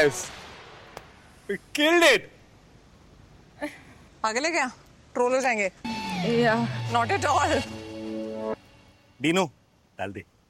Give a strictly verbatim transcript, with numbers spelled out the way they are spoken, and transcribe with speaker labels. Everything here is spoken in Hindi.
Speaker 1: Yes. We killed it.
Speaker 2: पागल है क्या? ट्रोल हो जाएंगे।
Speaker 3: Yeah.
Speaker 2: Not at all.
Speaker 1: Dinu डाल दे।